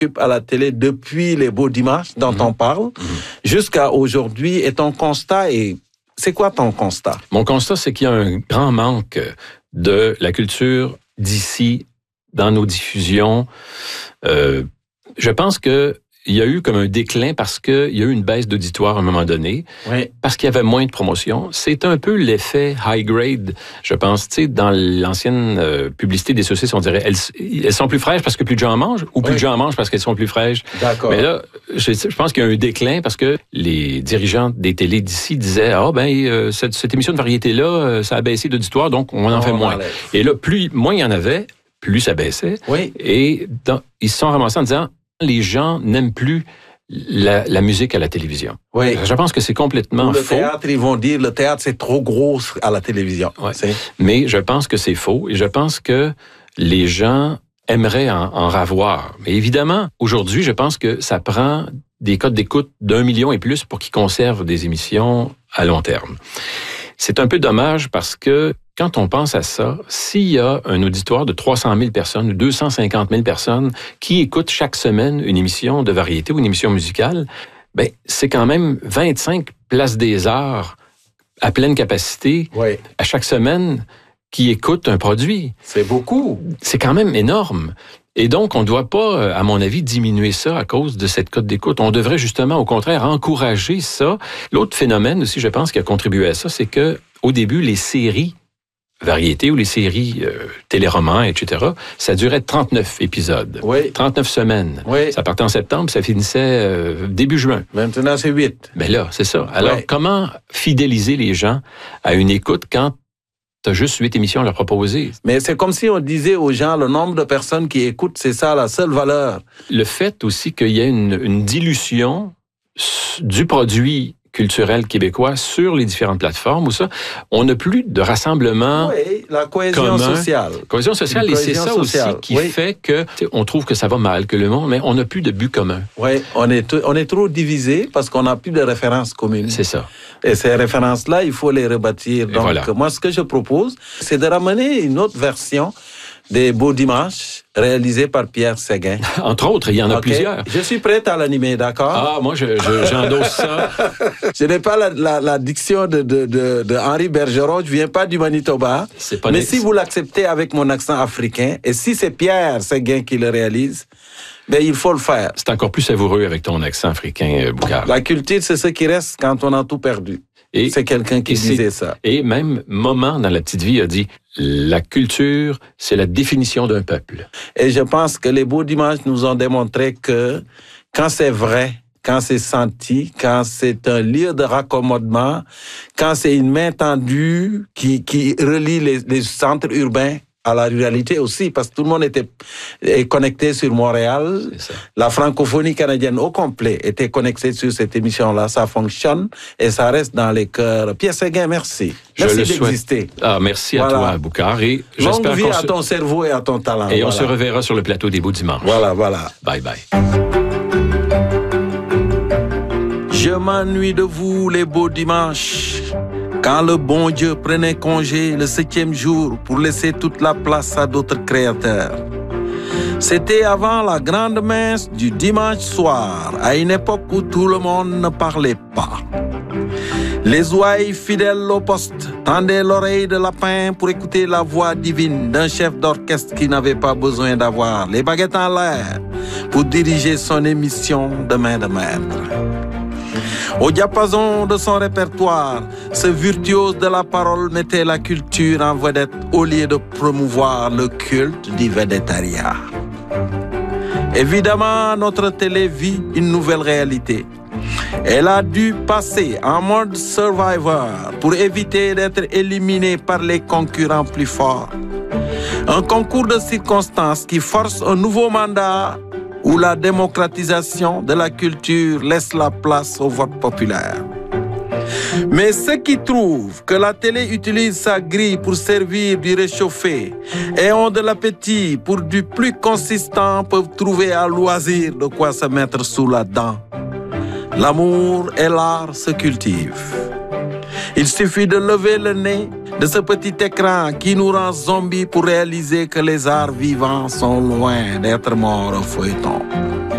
à la télé depuis les beaux dimanches dont on parle jusqu'à aujourd'hui. Et ton constat c'est quoi ton constat? Mon constat, c'est qu'il y a un grand manque de la culture d'ici dans nos diffusions. Je pense que il y a eu comme un déclin parce qu'il y a eu une baisse d'auditoire à un moment donné, parce qu'il y avait moins de promotion. C'est un peu l'effet high grade, je pense. Tu sais, dans l'ancienne publicité des saucisses, on dirait elles sont plus fraîches parce que plus de gens en mangent, ou plus de gens en mangent parce qu'elles sont plus fraîches. D'accord. Mais là, je pense qu'il y a un déclin parce que les dirigeants des télés d'ici disaient cette émission de variété-là, ça a baissé d'auditoire, donc on en fait moins. Et là, moins il y en avait, plus ça baissait. Oui. Et ils se sont ramassés en disant les gens n'aiment plus la musique à la télévision. Oui. Je pense que c'est complètement faux. Le théâtre, ils vont dire le théâtre, c'est trop gros à la télévision. Ouais. Mais je pense que c'est faux et je pense que les gens aimeraient en ravoir. Mais évidemment, aujourd'hui, je pense que ça prend des codes d'écoute d'1 million et plus pour qu'ils conservent des émissions à long terme. C'est un peu dommage parce que quand on pense à ça, s'il y a un auditoire de 300 000 personnes ou 250 000 personnes qui écoutent chaque semaine une émission de variété ou une émission musicale, ben c'est quand même 25 places des arts à pleine capacité à chaque semaine qui écoutent un produit. C'est beaucoup. C'est quand même énorme. Et donc, on ne doit pas, à mon avis, diminuer ça à cause de cette cote d'écoute. On devrait justement, au contraire, encourager ça. L'autre phénomène aussi, je pense, qui a contribué à ça, c'est que au début, les séries variétés ou les séries téléromans, etc., ça durait 39 épisodes. 39 semaines. Ça partait en septembre, ça finissait début juin. Maintenant, c'est 8. Ben là, c'est ça. Alors, comment fidéliser les gens à une écoute quand t'as juste 8 émissions à leur proposer? Mais c'est comme si on disait aux gens, le nombre de personnes qui écoutent, c'est ça la seule valeur. Le fait aussi qu'il y ait une dilution du produit culturel québécois sur les différentes plateformes ou ça, on n'a plus de rassemblement. Oui, la cohésion sociale. Cohésion sociale, et c'est ça aussi qui fait que on trouve que ça va mal, que le monde, mais on n'a plus de but commun. Oui, on est trop divisé parce qu'on n'a plus de références communes. C'est ça. Et ces références-là, il faut les rebâtir. Donc, moi, ce que je propose, c'est de ramener une autre version des Beaux Dimanches, réalisés par Pierre Séguin. Entre autres, il y en a plusieurs. Je suis prêt à l'animer, d'accord? Ah, moi, j'endosse ça. Je n'ai pas la diction de Henri Bergeron, je viens pas du Manitoba. Mais si vous l'acceptez avec mon accent africain, et si c'est Pierre Séguin qui le réalise, ben il faut le faire. C'est encore plus savoureux avec ton accent africain, Boucard. La culture, c'est ce qui reste quand on a tout perdu. Et c'est quelqu'un qui disait ça. Et même Moment dans La Petite Vie a dit « La culture, c'est la définition d'un peuple ». Et je pense que les Beaux Dimanches nous ont démontré que quand c'est vrai, quand c'est senti, quand c'est un lieu de raccommodement, quand c'est une main tendue qui relie les centres urbains à la ruralité aussi, parce que tout le monde est connecté sur Montréal. La francophonie canadienne au complet était connectée sur cette émission-là. Ça fonctionne et ça reste dans les cœurs. Pierre Séguin, merci. Merci d'exister. Merci à toi, Boucard. Et longue vie à ton cerveau et à ton talent. Et on se reverra sur le plateau des Beaux Dimanches. Voilà. Bye bye. Je m'ennuie de vous, les Beaux Dimanches. Quand le bon Dieu prenait congé le 7e jour pour laisser toute la place à d'autres créateurs. C'était avant la grande messe du dimanche soir, à une époque où tout le monde ne parlait pas. Les ouailles fidèles au poste tendaient l'oreille de lapin pour écouter la voix divine d'un chef d'orchestre qui n'avait pas besoin d'avoir les baguettes en l'air pour diriger son émission de main de maître. Au diapason de son répertoire, ce virtuose de la parole mettait la culture en vedette au lieu de promouvoir le culte du védétariat. Évidemment, notre télé vit une nouvelle réalité. Elle a dû passer en mode Survivor pour éviter d'être éliminée par les concurrents plus forts. Un concours de circonstances qui force un nouveau mandat où la démocratisation de la culture laisse la place au vote populaire. Mais ceux qui trouvent que la télé utilise sa grille pour servir du réchauffé et ont de l'appétit pour du plus consistant peuvent trouver à loisir de quoi se mettre sous la dent. L'amour et l'art se cultivent. Il suffit de lever le nez de ce petit écran qui nous rend zombies pour réaliser que les arts vivants sont loin d'être morts au feuilleton.